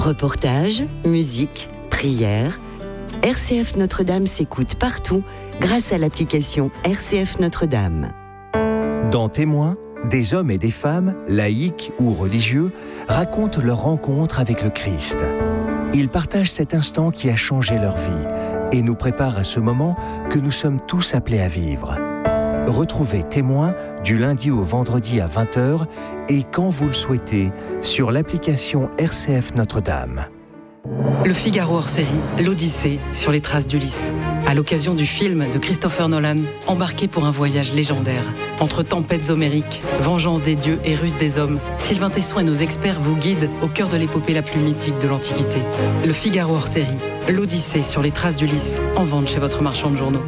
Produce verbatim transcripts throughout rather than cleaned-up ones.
Reportages, musique, prières, R C F Notre-Dame s'écoute partout grâce à l'application R C F Notre-Dame. Dans Témoins, des hommes et des femmes, laïcs ou religieux, racontent leur rencontre avec le Christ. Ils partagent cet instant qui a changé leur vie et nous préparent à ce moment que nous sommes tous appelés à vivre. Retrouvez Témoins du lundi au vendredi à vingt heures et quand vous le souhaitez sur l'application R C F Notre-Dame. Le Figaro hors série, l'Odyssée sur les traces d'Ulysse. À l'occasion du film de Christopher Nolan, embarqué pour un voyage légendaire. Entre tempêtes homériques, vengeance des dieux et ruse des hommes, Sylvain Tesson et nos experts vous guident au cœur de l'épopée la plus mythique de l'Antiquité. Le Figaro hors série, l'Odyssée sur les traces d'Ulysse, en vente chez votre marchand de journaux.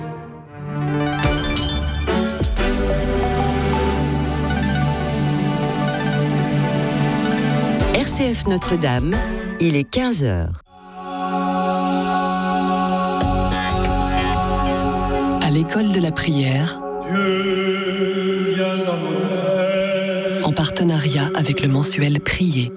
R C F Notre-Dame, il est quinze heures. À l'école de la prière, en partenariat avec le mensuel Prier.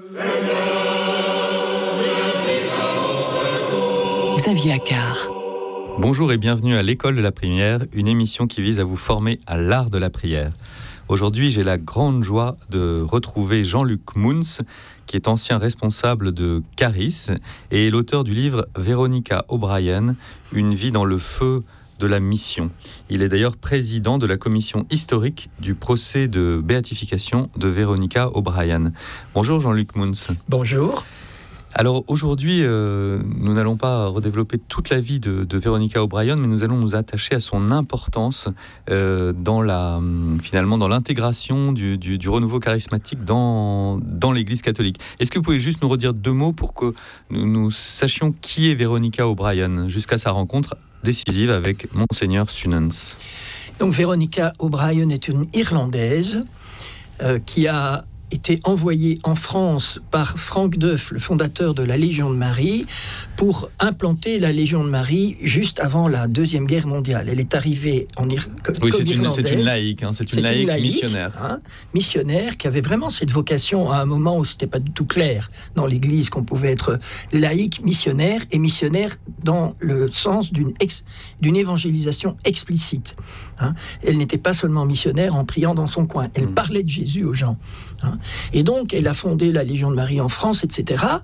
Xavier Accard. Bonjour et bienvenue à l'école de la prière, une émission qui vise à vous former à l'art de la prière. Aujourd'hui, j'ai la grande joie de retrouver Jean-Luc Mouns, qui est ancien responsable de Caris et l'auteur du livre Veronica O'Brien, Une vie dans le feu de la mission. Il est d'ailleurs président de la commission historique du procès de béatification de Veronica O'Brien. Bonjour Jean-Luc Mouns. Bonjour. Alors aujourd'hui, euh, nous n'allons pas redévelopper toute la vie de, de Veronica O'Brien, mais nous allons nous attacher à son importance euh, dans la, finalement dans l'intégration du, du, du renouveau charismatique dans, dans l'Église catholique. Est-ce que vous pouvez juste nous redire deux mots pour que nous, nous sachions qui est Veronica O'Brien jusqu'à sa rencontre décisive avec Monseigneur Sunens? Donc Veronica O'Brien est une Irlandaise euh, qui a été envoyée en France par Franck Duff, le fondateur de la Légion de Marie, pour implanter la Légion de Marie juste avant la Deuxième Guerre mondiale. Elle est arrivée en Ir- oui, comme c'est une, Irlandaise. c'est une laïque, hein, c'est une C'est laïque, une laïque missionnaire. Hein, missionnaire qui avait vraiment cette vocation à un moment où c'était pas du tout clair dans l'Église qu'on pouvait être laïque, missionnaire, et missionnaire dans le sens d'une, ex, d'une évangélisation explicite. Hein. Elle n'était pas seulement missionnaire en priant dans son coin, elle mmh. parlait de Jésus aux gens. Hein. Et donc, elle a fondé la Légion de Marie en France, et cetera.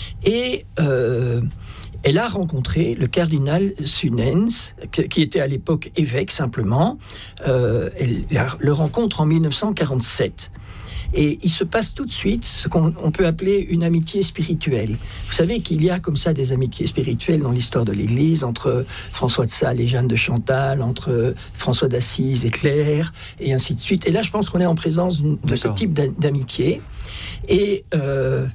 Et euh, elle a rencontré le cardinal Sunens, qui était à l'époque évêque simplement. Euh, elle le rencontre en dix-neuf cent quarante-sept. Et il se passe tout de suite ce qu'on on peut appeler une amitié spirituelle. Vous savez qu'il y a comme ça des amitiés spirituelles dans l'histoire de l'Église, entre François de Sales et Jeanne de Chantal, entre François d'Assise et Claire, et ainsi de suite. Et là, je pense qu'on est en présence de ce type d'amitié. Et euh,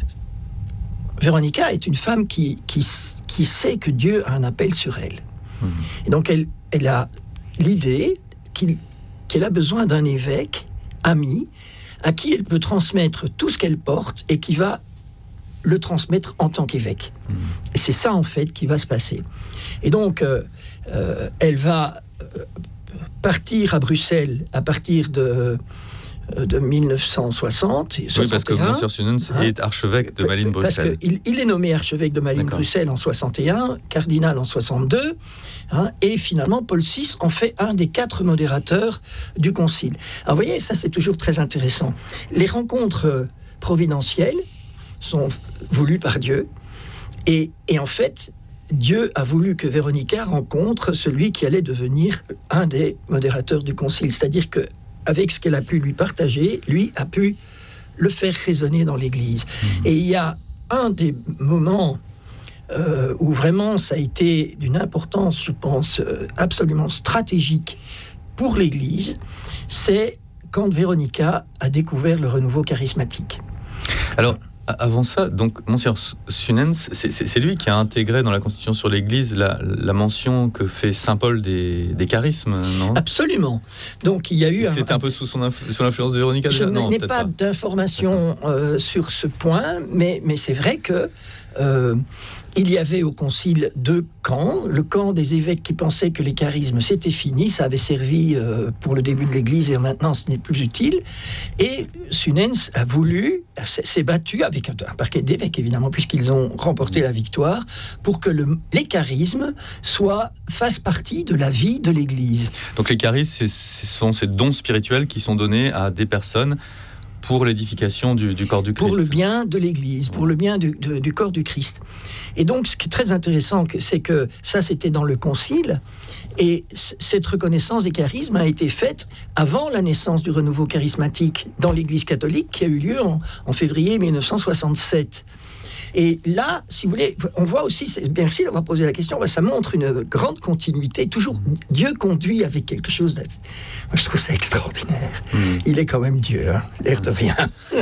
Véronica est une femme qui, qui, qui sait que Dieu a un appel sur elle. Mmh. Et donc, elle, elle a l'idée qu'il, qu'elle a besoin d'un évêque ami, à qui elle peut transmettre tout ce qu'elle porte et qui va le transmettre en tant qu'évêque. Mmh. Et c'est ça, en fait, qui va se passer. Et donc, euh, euh, elle va euh, partir à Bruxelles à partir de, euh, de dix-neuf cent soixante. Oui, parce que Monseigneur Sunens hein, est archevêque de Malines-Bruxelles. Parce qu'il il est nommé archevêque de Malines-Bruxelles en soixante et un, cardinal en soixante-deux, hein, et finalement, Paul six en fait un des quatre modérateurs du concile. Alors, vous voyez, ça, c'est toujours très intéressant. Les rencontres providentielles sont voulues par Dieu, et, et en fait, Dieu a voulu que Véronica rencontre celui qui allait devenir un des modérateurs du concile. C'est-à-dire que avec ce qu'elle a pu lui partager, lui a pu le faire résonner dans l'Église. Mmh. Et il y a un des moments euh, où vraiment ça a été d'une importance, je pense, euh, absolument stratégique pour l'Église, c'est quand Véronica a découvert le renouveau charismatique. Alors, avant ça, donc, Monseigneur Sunens, c'est, c'est, c'est lui qui a intégré dans la Constitution sur l'Église la, la mention que fait Saint Paul des, des charismes, non ? Absolument. Donc, il y a eu... C'était un, un peu sous, son influ, sous l'influence de Véronica Je non, n'ai pas, pas d'informations euh, sur ce point, mais, mais c'est vrai que... Euh, il y avait au concile deux camps. Le camp des évêques qui pensaient que les charismes c'était fini, ça avait servi euh, pour le début de l'Église et maintenant ce n'est plus utile. Et Sunens a voulu s'est battu avec un, un parquet d'évêques, évidemment, puisqu'ils ont remporté la victoire, pour que le, les charismes soient, fassent partie de la vie de l'Église. Donc les charismes, ce sont ces dons spirituels qui sont donnés à des personnes pour l'édification du, du corps du Christ. Pour le bien de l'Église, pour le bien du, de, du corps du Christ. Et donc, ce qui est très intéressant, c'est que ça, c'était dans le Concile, et c- cette reconnaissance des charismes a été faite avant la naissance du renouveau charismatique dans l'Église catholique, qui a eu lieu en, en février dix-neuf cent soixante-sept. Et là, si vous voulez, on voit aussi, c'est, merci d'avoir posé la question, ça montre une grande continuité. Toujours, Dieu conduit avec quelque chose de... Moi, je trouve ça extraordinaire. Mmh. Il est quand même Dieu, hein, l'air de rien.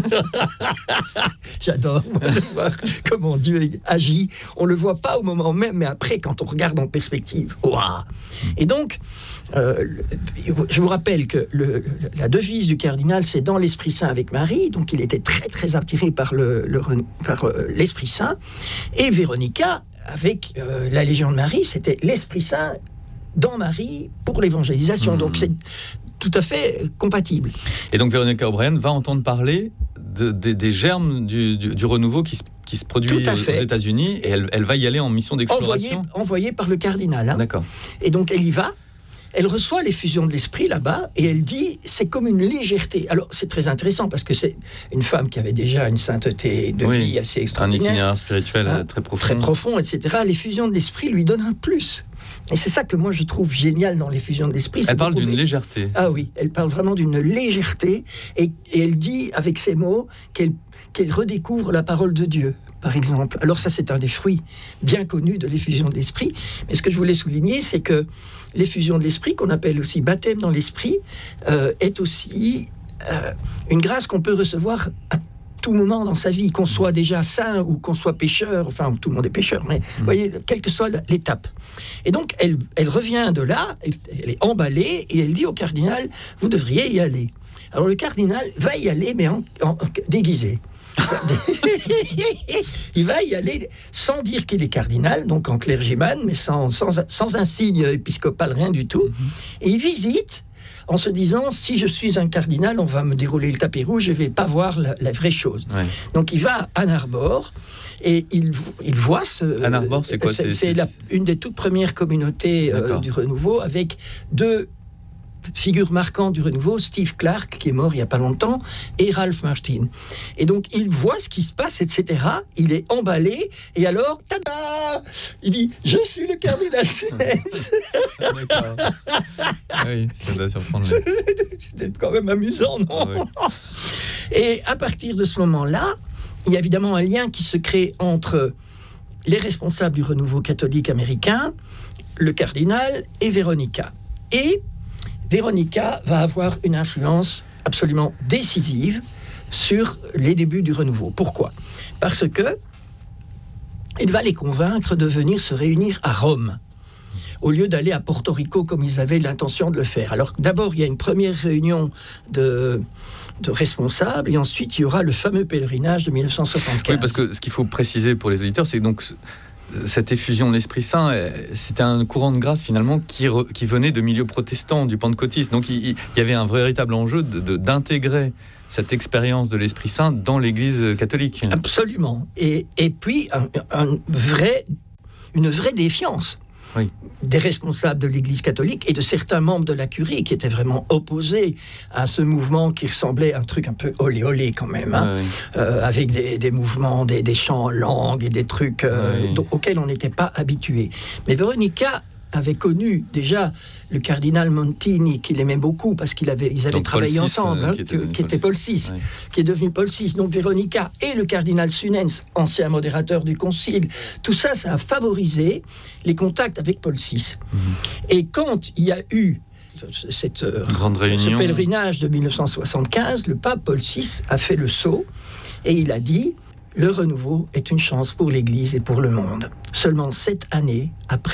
J'adore moi, de voir comment Dieu agit. On ne le voit pas au moment même, mais après, quand on regarde en perspective, waouh. Et donc, euh, je vous rappelle que le, la devise du cardinal, c'est « Dans l'Esprit Saint avec Marie », donc il était très, très attiré par, le, le, par euh, l'Esprit Saint. Et Véronica, avec euh, la Légion de Marie, c'était l'Esprit Saint dans Marie pour l'évangélisation. Mmh. Donc c'est tout à fait compatible. Et donc Véronica O'Brien va entendre parler de, de, des germes du, du, du renouveau qui se, qui se produit aux, aux États-Unis, et elle, elle va y aller en mission d'exploration. Envoyée, envoyée par le cardinal. Hein. D'accord. Et donc elle y va. Elle reçoit l'effusion de l'esprit là-bas et elle dit, c'est comme une légèreté. Alors c'est très intéressant parce que c'est une femme qui avait déjà une sainteté de oui, vie assez extraordinaire. Un itinéraire spirituel hein, très profond. Très profond, et cetera. L'effusion de l'esprit lui donne un plus. Et c'est ça que moi je trouve génial dans l'effusion de l'esprit. Elle parle d'une pouvez... légèreté. Ah oui, elle parle vraiment d'une légèreté et, et elle dit avec ces mots qu'elle, qu'elle redécouvre la parole de Dieu, par exemple. Alors ça c'est un des fruits bien connus de l'effusion de l'esprit. Mais ce que je voulais souligner, c'est que l'effusion de l'esprit, qu'on appelle aussi baptême dans l'esprit, euh, est aussi euh, une grâce qu'on peut recevoir à tout moment dans sa vie, qu'on soit déjà saint ou qu'on soit pécheur, enfin tout le monde est pécheur, mais vous mmh. voyez, quelle que soit l'étape. Et donc elle, elle revient de là, elle, elle est emballée et elle dit au cardinal, vous devriez y aller. Alors le cardinal va y aller, mais en, en, en déguisé. Il va y aller sans dire qu'il est cardinal, donc en clergyman, mais sans, sans, sans un signe épiscopal, rien du tout. Mm-hmm. Et il visite en se disant, si je suis un cardinal, on va me dérouler le tapis rouge, je ne vais pas voir la, la vraie chose. Ouais. Donc il va à Ann Arbor et il, il voit ce... Ann Arbor, c'est quoi? C'est, c'est, c'est la, une des toutes premières communautés euh, du renouveau, avec deux figure marquante du renouveau, Steve Clark, qui est mort il n'y a pas longtemps, et Ralph Martin. Et donc, il voit ce qui se passe, et cetera. Il est emballé, et alors, tada! Il dit, je suis le cardinal Sunens. D'accord. Oui, ça doit surprendre. C'était quand même amusant, non? Ah, oui. Et à partir de ce moment-là, il y a évidemment un lien qui se crée entre les responsables du renouveau catholique américain, le cardinal et Véronica. Et Véronica va avoir une influence absolument décisive sur les débuts du renouveau. Pourquoi ? Parce que elle va les convaincre de venir se réunir à Rome, au lieu d'aller à Porto Rico comme ils avaient l'intention de le faire. Alors d'abord, il y a une première réunion de, de responsables, et ensuite il y aura le fameux pèlerinage de dix-neuf cent soixante-quinze. Oui, parce que ce qu'il faut préciser pour les auditeurs, c'est donc cette effusion de l'Esprit Saint, c'était un courant de grâce finalement qui, re, qui venait de milieux protestants, du pentecôtisme. Donc il, il y avait un véritable enjeu de, de, d'intégrer cette expérience de l'Esprit Saint dans l'Église catholique. Absolument. Et, et puis un, un vrai, une vraie défiance. Oui. Des responsables de l'Église catholique et de certains membres de la curie qui étaient vraiment opposés à ce mouvement qui ressemblait à un truc un peu olé olé quand même, hein, oui. euh, avec des, des mouvements, des, des chants en langue et des trucs euh, oui. dont, auxquels on n'était pas habitué. Mais Véronica avait connu déjà le cardinal Montini, qu'il aimait beaucoup parce qu'ils avaient, ils avaient Donc travaillé Paul ensemble, six, hein, qui, était que, qui était Paul six, oui. qui est devenu Paul six. Donc Véronica et le cardinal Sunens, ancien modérateur du concile, tout ça, ça a favorisé les contacts avec Paul six. Mm-hmm. Et quand il y a eu cette grande réunion, ce pèlerinage de dix-neuf cent soixante-quinze, le pape Paul six a fait le saut et il a dit: le renouveau est une chance pour l'Église et pour le monde. Seulement sept années après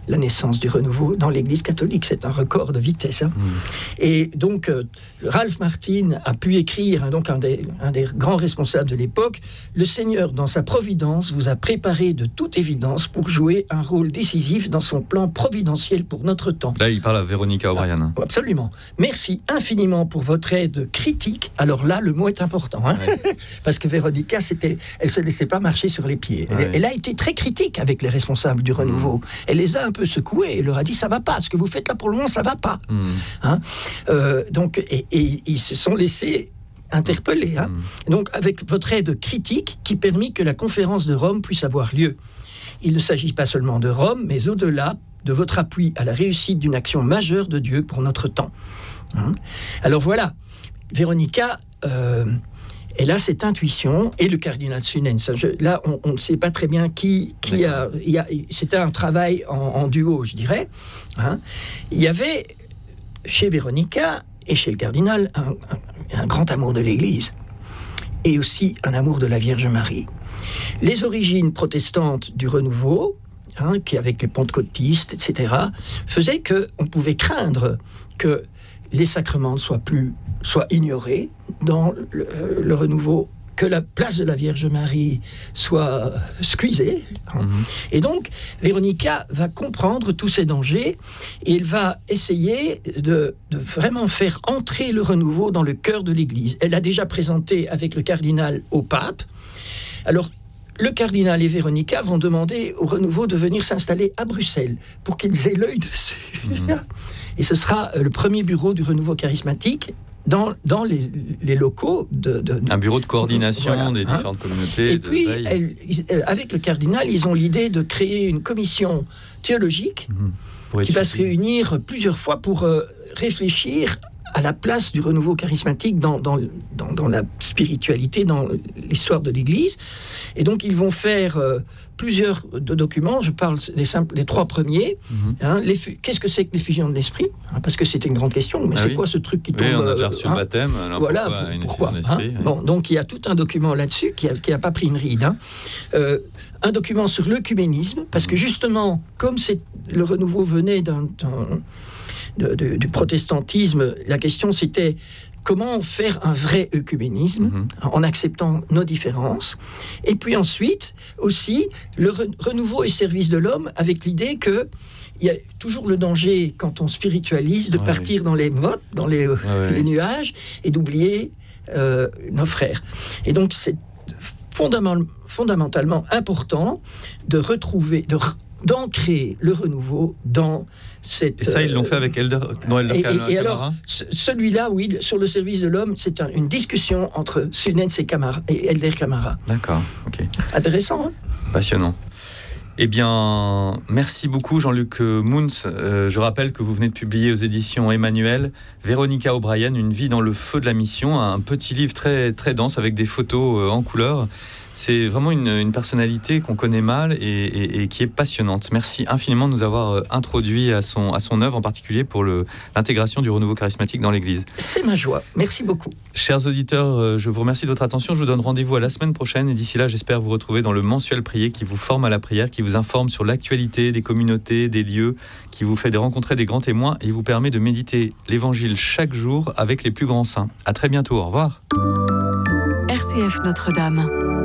la naissance du renouveau dans l'Église catholique. C'est un record de vitesse. Hein. Mmh. Et donc, euh, Ralph Martin a pu écrire, hein, donc un des, un des grands responsables de l'époque, « Le Seigneur, dans sa providence, vous a préparé de toute évidence pour jouer un rôle décisif dans son plan providentiel pour notre temps. » Là, il parle à Véronica O'Brien. Ah, absolument. Merci infiniment pour votre aide critique. Alors là, le mot est important. Hein, ouais. Parce que Véronica, c'était, elle ne se laissait pas marcher sur les pieds. Elle, ouais. elle a été très critique avec les responsables du renouveau. Mmh. Elle les a un peu secoués. Elle leur a dit, ça ne va pas. Ce que vous faites là pour le moment, ça ne va pas. Mmh. Hein euh, donc, et, et ils se sont laissés interpellés. Hein. Mmh. Donc, avec votre aide critique qui permit que la conférence de Rome puisse avoir lieu. Il ne s'agit pas seulement de Rome, mais au-delà de votre appui à la réussite d'une action majeure de Dieu pour notre temps. Hein. Alors voilà, Véronica, euh, elle a cette intuition, et le cardinal Sunens. Je, là, on, on ne sait pas très bien qui, qui a, il a... C'était un travail en, en duo, je dirais. Hein. Il y avait, chez Véronica et chez le cardinal, un, un, un grand amour de l'Église, et aussi un amour de la Vierge Marie. Les origines protestantes du renouveau, hein, qui avec les pentecôtistes, et cetera, faisaient qu'on pouvait craindre que les sacrements soient, plus, soient ignorés dans le, le renouveau, que la place de la Vierge Marie soit squeezée. Hein. Mm-hmm. Et donc, Véronica va comprendre tous ces dangers et elle va essayer de, de vraiment faire entrer le renouveau dans le cœur de l'Église. Elle l'a déjà présenté avec le cardinal au pape. Alors, le cardinal et Véronica vont demander au renouveau de venir s'installer à Bruxelles pour qu'ils aient l'œil dessus. Mmh. Et ce sera le premier bureau du renouveau charismatique dans, dans les, les locaux de, de... Un bureau de coordination voilà, des hein. différentes communautés. Et puis, elle, avec le cardinal, ils ont l'idée de créer une commission théologique mmh. qui va se réunir plusieurs fois pour euh, réfléchir à la place du renouveau charismatique dans, dans, dans, dans la spiritualité, dans l'histoire de l'Église. Et donc, ils vont faire euh, plusieurs de documents. Je parle des, simples, des trois premiers. Mm-hmm. Hein, les, qu'est-ce que c'est que l'effusion de l'esprit, hein, parce que c'était une grande question. Mais ah c'est oui. quoi ce truc qui tombe? Oui, on a déjà reçu euh, le baptême. Alors voilà, pourquoi, pour, une pourquoi hein oui. Bon, donc, il y a tout un document là-dessus qui n'a pas pris une ride. Hein. Euh, un document sur l'œcuménisme, parce mm-hmm. que justement, comme c'est, le renouveau venait d'un... d'un De, de, du protestantisme, la question c'était comment faire un vrai œcuménisme mmh. en acceptant nos différences. Et puis ensuite, aussi, le re- renouveau et service de l'homme avec l'idée que il y a toujours le danger, quand on spiritualise, de ouais, partir oui. dans les mottes, dans les, ouais, les ouais. nuages, et d'oublier euh, nos frères. Et donc, c'est fondamentalement, fondamentalement important de retrouver, de d'ancrer le renouveau dans cette... Et ça, ils l'ont fait avec Elder, non, Elder et, Camara. Et, et alors, celui-là, oui, sur le service de l'homme, c'est un, une discussion entre Sunens et, Camara, et Elder Camara. D'accord, ok. Intéressant, hein? Passionnant. Eh bien, merci beaucoup Jean-Luc Mouns. Euh, je rappelle que vous venez de publier aux éditions Emmanuel Véronica O'Brien, Une vie dans le feu de la mission, un petit livre très, très dense avec des photos euh, en couleur. C'est vraiment une, une personnalité qu'on connaît mal et, et, et qui est passionnante. Merci infiniment de nous avoir introduit à son, à son œuvre, en particulier pour le, l'intégration du renouveau charismatique dans l'Église. C'est ma joie. Merci beaucoup. Chers auditeurs, je vous remercie de votre attention. Je vous donne rendez-vous à la semaine prochaine. Et d'ici là, j'espère vous retrouver dans le mensuel prier qui vous forme à la prière, qui vous informe sur l'actualité des communautés, des lieux, qui vous fait rencontrer des grands témoins et vous permet de méditer l'Évangile chaque jour avec les plus grands saints. À très bientôt. Au revoir. R C F Notre-Dame.